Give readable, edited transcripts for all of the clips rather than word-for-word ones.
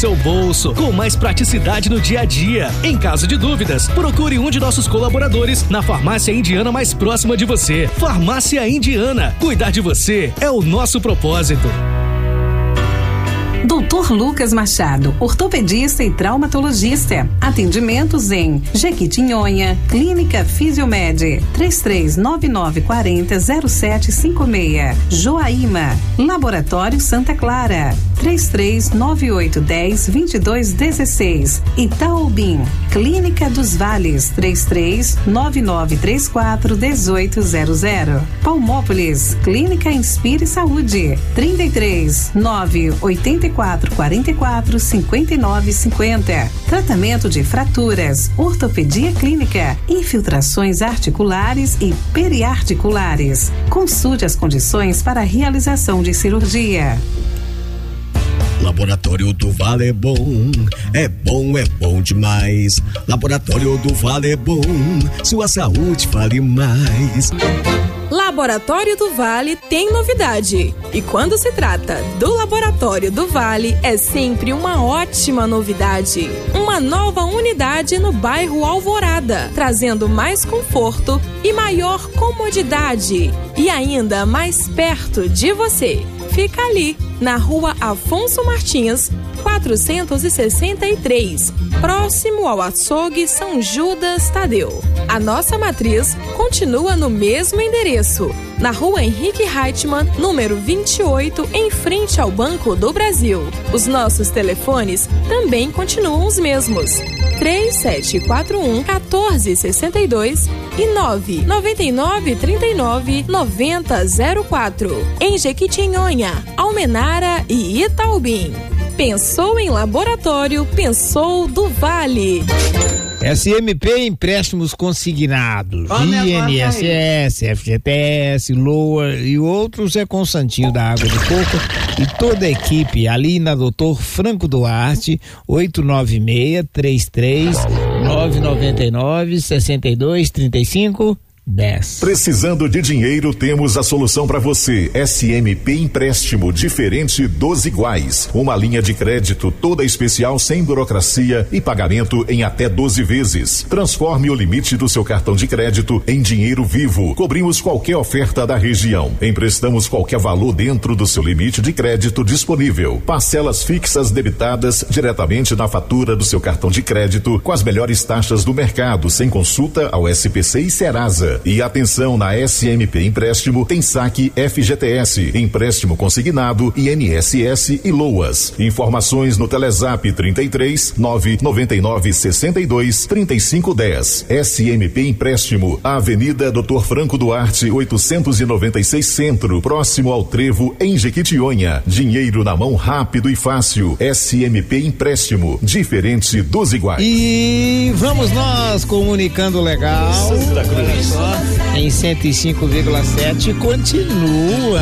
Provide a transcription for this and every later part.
seu bolso, com mais praticidade no dia a dia. Em caso de dúvidas, procure um de nossos colaboradores na farmácia indiana mais próxima de você. Farmácia Indiana. Cuidar de você é o nosso propósito. Dr. Lucas Machado, ortopedista e traumatologista. Atendimentos em Jequitinhonha, Clínica Fisiomed, 3399400756. Joaíma, Laboratório Santa Clara, 3398102216. Itaobim, Clínica dos Vales, 3399341800. Palmópolis, Clínica Inspire Saúde, 33-984-44-59-50. Tratamento de fraturas, ortopedia clínica, infiltrações articulares e periarticulares. Consulte as condições para a realização de cirurgia. Laboratório do Vale é bom demais. Laboratório do Vale é bom, sua saúde vale mais. Laboratório do Vale tem novidade. E quando se trata do Laboratório do Vale, é sempre uma ótima novidade. Uma nova unidade no bairro Alvorada, trazendo mais conforto e maior comodidade. E ainda mais perto de você. Fica ali, na Rua Afonso Martins, 463, próximo ao açougue São Judas Tadeu. A nossa matriz continua no mesmo endereço, na Rua Henrique Reichmann, número 28, em frente ao Banco do Brasil. Os nossos telefones também continuam os mesmos: 3741-1462 e 99939-9004. Em Jequitinhonha, Almenara e Itaobim. Pensou em laboratório, pensou do Vale. SMP Empréstimos Consignados, INSS, FGTS, LOA e outros é com o Santinho da Água de Coco e toda a equipe ali na Doutor Franco Duarte, 896-33-999-6235-10. Precisando de dinheiro, temos a solução para você. SMP Empréstimo Diferente dos Iguais. Uma linha de crédito toda especial, sem burocracia e pagamento em até 12 vezes. Transforme o limite do seu cartão de crédito em dinheiro vivo. Cobrimos qualquer oferta da região. Emprestamos qualquer valor dentro do seu limite de crédito disponível. Parcelas fixas debitadas diretamente na fatura do seu cartão de crédito, com as melhores taxas do mercado, sem consulta ao SPC e Serasa. E atenção, na SMP Empréstimo tem saque FGTS, empréstimo consignado, INSS e LOAS. Informações no Telezap 33-999-62-3510. SMP Empréstimo, Avenida Doutor Franco Duarte, 896 Centro, próximo ao Trevo, em Jequitinhonha. Dinheiro na mão rápido e fácil. SMP Empréstimo, diferente dos iguais. E vamos nós comunicando legal. Santa Cruz. Em 105,7 continua.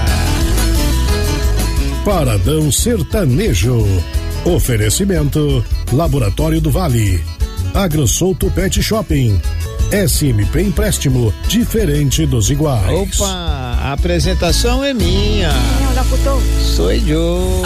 Paradão Sertanejo. Oferecimento Laboratório do Vale, AgroSouto Pet Shopping, SMP Empréstimo Diferente dos Iguais. Opa, a apresentação é minha. Sou eu.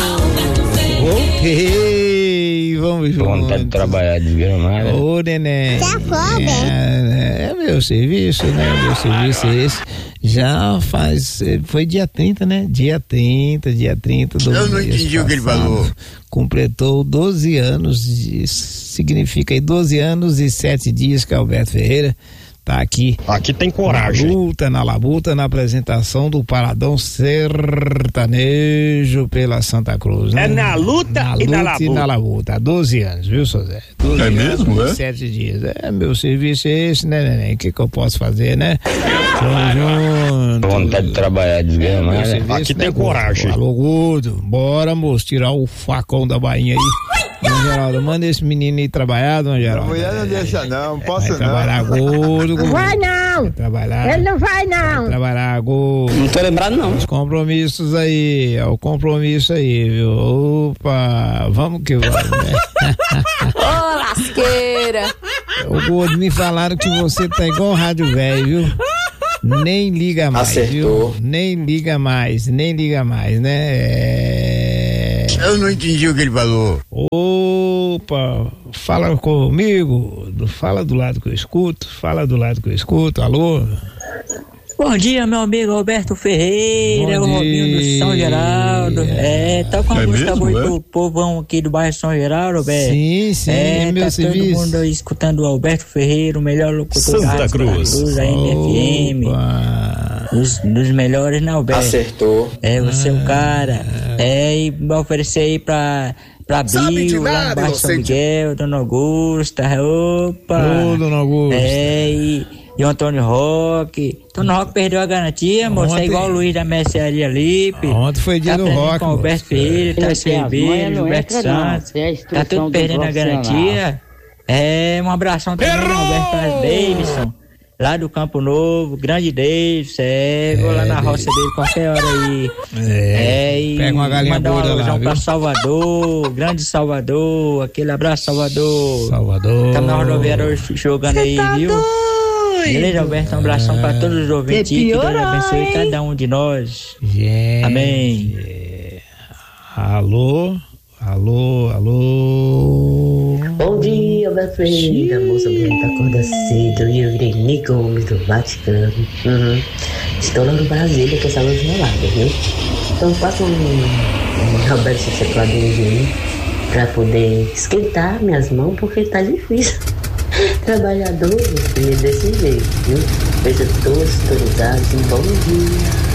Voltei. Vamos juntos. Vontade de trabalhar de gramada. Ô, neném. É meu serviço, né? Meu serviço é esse. Já faz. Foi dia 30, né? Dia 30 do Eu não entendi o que ele falou. Completou 12 anos. Significa aí 12 anos e 7 dias que Alberto Ferreira tá aqui. Aqui tem coragem. Na labuta, na apresentação do Paradão Sertanejo pela Santa Cruz, né? É na luta e na labuta. E na labuta. Há 12 anos, viu, seu Zé? 12 é mesmo, é? 7 dias. Meu serviço é esse, né, neném? O que eu posso fazer, né? Vontade de trabalhar desgramada. Aqui tem coragem. Alô, gordo. Bora, moço, tirar o facão da bainha aí. Dona Geralda, manda esse menino ir trabalhar, Dona Geralda. A mulher não deixa não, posso vai não. Trabalhar gordo. Não vai não. Vai trabalhar. Ele não vai não. Vai trabalhar gordo. Não tô lembrado não. Os compromissos aí, o compromisso aí, viu? Opa, vamos que vamos, né? Ô, lasqueira. O gordo, me falaram que você tá igual rádio velho, viu? Nem liga mais, acertou. Viu? Nem liga mais, né? Eu não entendi o que ele falou. Opa, fala comigo, fala do lado que eu escuto, alô? Bom dia, meu amigo Alberto Ferreira, o Robinho do São Geraldo. Tá com a música do povão aqui do bairro São Geraldo, Alberto. Sim, meu tá serviço. Todo mundo aí escutando o Alberto Ferreira, o melhor locutor Santa da Rádio Cruz. Cruz, a MFM. Dos melhores, né, Alberto? Acertou. Você é o cara. E vai oferecer aí pra Bill, lá no bairro São Miguel, Dona Augusta. Opa! Ô, Dona Augusta. E o Antônio Roque. Antônio Roque perdeu a garantia, moço. É igual o Luiz da Mercearia Lipe. Ontem foi dia do Roque. Com o Alberto Ferreira, Tarcísio Ribeiro, Gilberto Santos. Tá tudo perdendo a garantia. Um abração também ao Alberto Davidson, lá do Campo Novo, grande Davidson. Vou lá na roça dele qualquer hora aí. Pega uma galinha mandar gorda um lá, viu? pra Salvador, grande Salvador. Aquele abraço, Salvador. Estamos na rodoviária hoje jogando aí, viu? Beleza, Alberto? Um abração pra todos os ouvintes. Que Deus abençoe cada um de nós. Amém. Alô? Bom dia, Alberto Ferreira, moça bonita, acorda cedo. E eu virei Nico Gomes do Vaticano. Estou lá no Brasília com essa luz gelada, viu? Então passa um Roberto teclado de mim pra poder esquentar minhas mãos, porque tá difícil. Trabalhador, meu filho, desse jeito, viu? Veja todos sintonizados. Um bom dia.